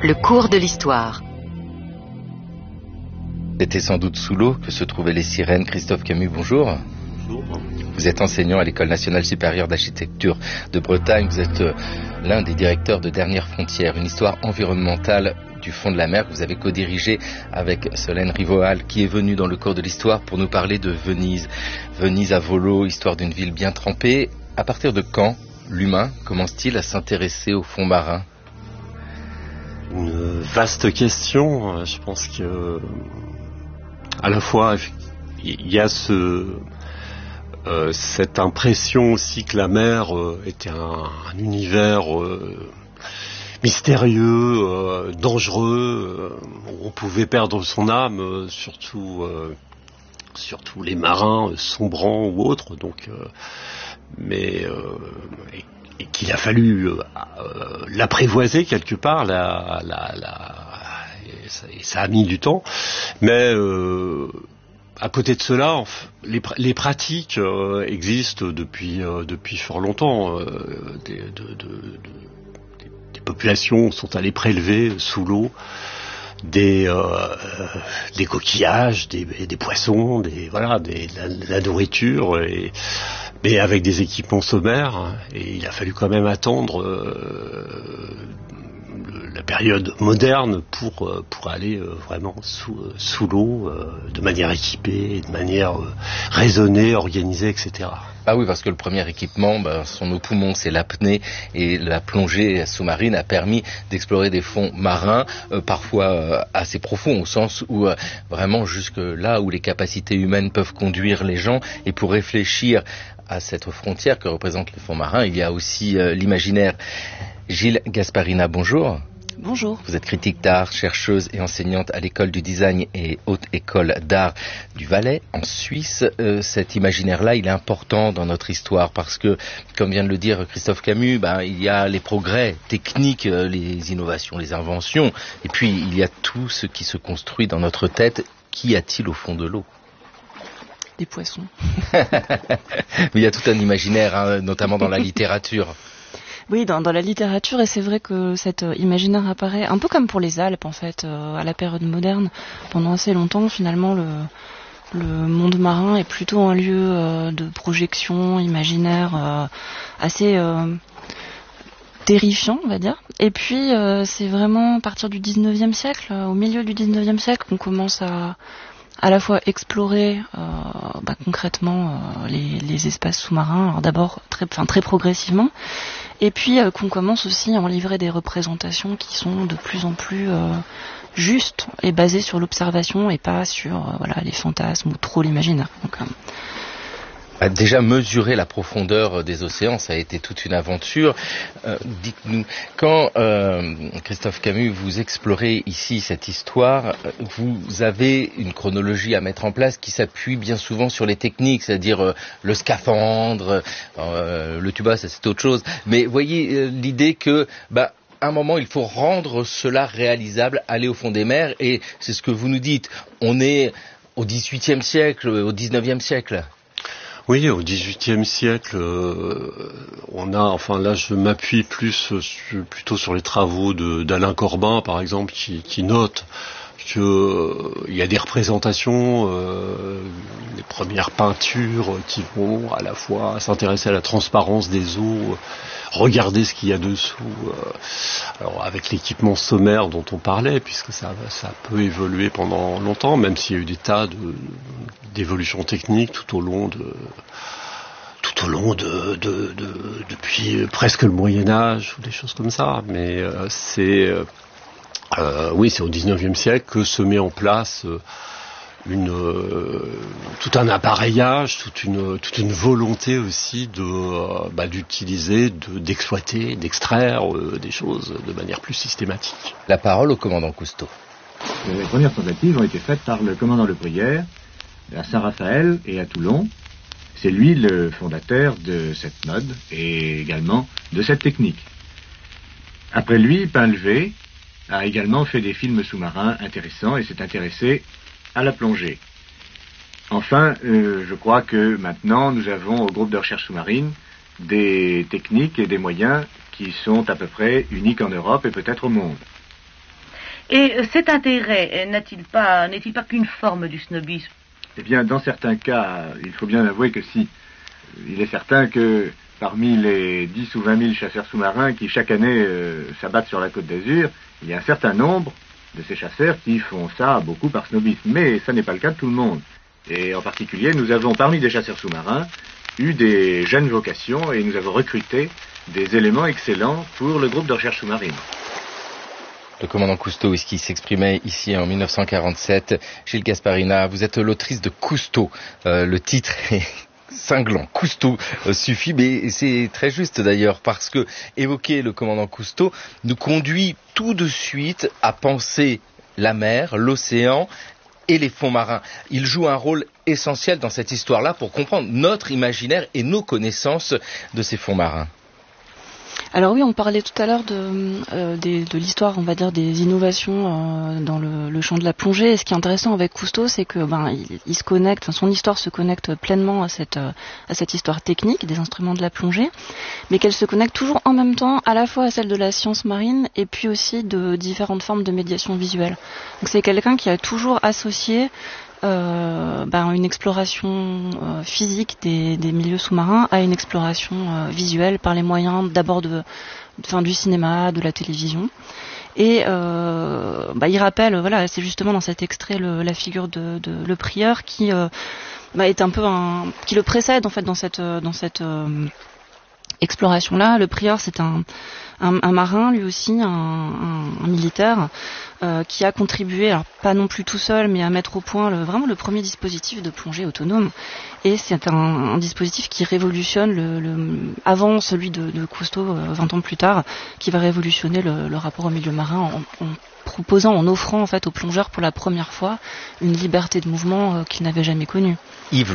Le cours de l'histoire. C'était sans doute sous l'eau que se trouvaient les sirènes. Christophe Camus, bonjour. Bonjour. Vous êtes enseignant à l'École nationale supérieure d'architecture de Bretagne. Vous êtes l'un des directeurs de Dernière Frontière, une histoire environnementale du fond de la mer que vous avez co-dirigé avec Solène Rivoal, qui est venue dans le cours de l'histoire pour nous parler de Venise. Venise à volo, histoire d'une ville bien trempée. À partir de quand l'humain commence-t-il à s'intéresser au fond marin ? Une vaste question. Je pense que à la fois il y a cette impression aussi que la mer était un univers mystérieux, dangereux, où on pouvait perdre son âme, surtout les marins sombrants ou autres. Donc, et qu'il a fallu l'apprivoiser quelque part, et ça a mis du temps, mais à côté de cela, les pratiques existent depuis fort longtemps. Des populations sont allées prélever sous l'eau des coquillages, des poissons, de la nourriture, mais avec des équipements sommaires. Et il a fallu quand même attendre la période moderne pour aller vraiment sous l'eau, de manière équipée, de manière raisonnée, organisée, etc. Ah oui, parce que le premier équipement sont nos poumons, c'est l'apnée, et la plongée sous-marine a permis d'explorer des fonds marins, parfois assez profonds, au sens où vraiment jusque là où les capacités humaines peuvent conduire les gens. Et pour réfléchir à cette frontière que représentent les fonds marins, il y a aussi l'imaginaire. Gilles Gasparina, bonjour. Bonjour. Vous êtes critique d'art, chercheuse et enseignante à l'école du design et haute école d'art du Valais, en Suisse. Cet imaginaire-là, il est important dans notre histoire parce que, comme vient de le dire Christophe Camus, il y a les progrès techniques, les innovations, les inventions, et puis il y a tout ce qui se construit dans notre tête. Qu'y a-t-il au fond de l'eau ? Des poissons. Mais il y a tout un imaginaire, notamment dans la littérature. Oui, dans la littérature, et c'est vrai que cet imaginaire apparaît un peu comme pour les Alpes, en fait, à la période moderne. Pendant assez longtemps, finalement, le monde marin est plutôt un lieu de projection imaginaire assez terrifiant, on va dire. Et puis, c'est vraiment à partir du 19e siècle, au milieu du 19e siècle, qu'on commence à la fois explorer concrètement les espaces sous-marins, alors d'abord très progressivement, et puis qu'on commence aussi à en livrer des représentations qui sont de plus en plus justes et basées sur l'observation et pas sur les fantasmes ou trop l'imaginaire. Donc, déjà mesurer la profondeur des océans, ça a été toute une aventure. Dites-nous, quand Christophe Camus, vous explorez ici cette histoire, vous avez une chronologie à mettre en place qui s'appuie bien souvent sur les techniques, c'est-à-dire le scaphandre, le tuba, ça c'est autre chose. Mais voyez l'idée que à un moment, il faut rendre cela réalisable, aller au fond des mers, et c'est ce que vous nous dites. On est au XVIIIe siècle, au XIXe siècle. Oui, au XVIIIe siècle, là je m'appuie plutôt sur les travaux d'Alain Corbin, par exemple, qui note qu'il y a des représentations, des premières peintures qui vont à la fois s'intéresser à la transparence des eaux, regarder ce qu'il y a dessous, alors avec l'équipement sommaire dont on parlait, puisque ça peut évoluer pendant longtemps, même s'il y a eu des tas d'évolutions techniques tout au long depuis presque le Moyen-Âge ou des choses comme ça. Mais c'est au XIXe siècle que se met en place tout un appareillage, toute une volonté aussi d'utiliser, d'exploiter, d'extraire des choses de manière plus systématique. La parole au commandant Cousteau. Les premières tentatives ont été faites par le commandant Le Bruyère à Saint-Raphaël et à Toulon. C'est lui le fondateur de cette mode et également de cette technique. Après lui, Painlevé a également fait des films sous-marins intéressants et s'est intéressé à la plongée. Enfin, je crois que maintenant nous avons au groupe de recherche sous-marine des techniques et des moyens qui sont à peu près uniques en Europe et peut-être au monde. Et cet intérêt n'est-il pas qu'une forme du snobisme? Eh bien, dans certains cas, il faut bien avouer que si. Il est certain que parmi les 10 ou 20 000 chasseurs sous-marins qui chaque année s'abattent sur la Côte d'Azur, il y a un certain nombre de ces chasseurs qui font ça beaucoup par snobisme. Mais ça n'est pas le cas de tout le monde. Et en particulier, nous avons parmi des chasseurs sous-marins eu des jeunes vocations et nous avons recruté des éléments excellents pour le groupe de recherche sous-marine. Le commandant Cousteau, qui s'exprimait ici en 1947. Gilles Gasparina, vous êtes l'autrice de Cousteau. Le titre est cinglant. Cousteau suffit, mais c'est très juste d'ailleurs, parce que évoquer le commandant Cousteau nous conduit tout de suite à penser la mer, l'océan et les fonds marins. Il joue un rôle essentiel dans cette histoire-là pour comprendre notre imaginaire et nos connaissances de ces fonds marins. Alors oui, on parlait tout à l'heure de l'histoire, on va dire, des innovations dans le champ de la plongée. Et ce qui est intéressant avec Cousteau, c'est que il se connecte, son histoire se connecte pleinement à cette histoire technique des instruments de la plongée, mais qu'elle se connecte toujours en même temps à la fois à celle de la science marine et puis aussi de différentes formes de médiation visuelle. Donc c'est quelqu'un qui a toujours associé une exploration physique des milieux sous-marins à une exploration visuelle par les moyens d'abord du cinéma, de la télévision. Et il rappelle, voilà, c'est justement dans cet extrait la figure de le prieur qui est un peu qui le précède en fait dans cette exploration-là. Le prieur, c'est un marin, lui aussi, un militaire, qui a contribué, alors pas non plus tout seul, mais à mettre au point vraiment le premier dispositif de plongée autonome. Et c'est un dispositif qui révolutionne avant celui de Cousteau, 20 ans plus tard, qui va révolutionner le rapport au milieu marin en offrant en fait aux plongeurs pour la première fois une liberté de mouvement qu'ils n'avaient jamais connue. Yves